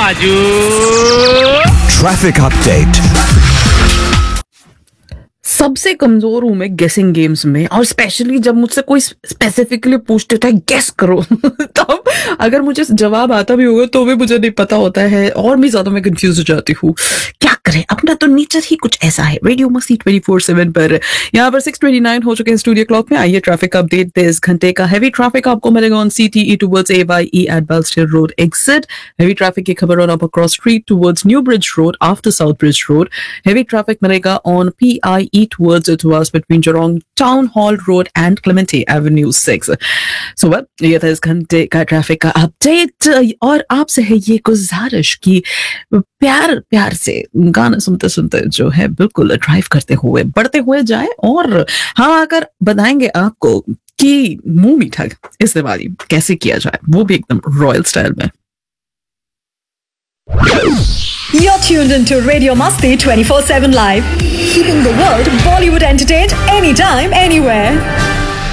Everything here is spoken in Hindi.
राजू। Traffic update. सबसे कमजोर हूं मैं गेसिंग गेम्स में, और स्पेशली जब मुझसे कोई स्पेसिफिकली पूछते होता है गेस करो तब अगर मुझे जवाब आता भी होगा तो भी मुझे नहीं पता होता है और भी ज्यादा मैं कंफ्यूज हो जाती हूँ। क्या करें, अपना तो नेचर ही कुछ ऐसा है। रेडियो मस्ती 24/7 पर यहाँ पर 6:29 हो चुके हैं स्टूडियो क्लॉक में। आइए ट्रैफिक अपडेट। इस घंटे का हैवी ट्रैफिक आपको मिलेगा on CTE towards AYE eight बालस्टेड road exit. Heavy traffic की खबर on upper cross street towards new bridge road after south bridge road. Heavy traffic मिलेगा on PIE towards it was between Jurong Town Hall Road and Clementi Avenue 6. So ये था इस घंटे का ट्रैफिक का अपडेट। और आपसे है ये गुजारिश कि प्यार प्यार से गाना सुनते सुनते जो है बिल्कुल ड्राइव करते हुए बढ़ते हुए जाए, और हम आकर बताएंगे आपको कि मुंह मीठा इस दिवाली कैसे किया जाए, वो भी एकदम रॉयल स्टाइल में। You're tuned into Radio Masti 24/7 Live, keeping the world Bollywood entertained anytime, anywhere.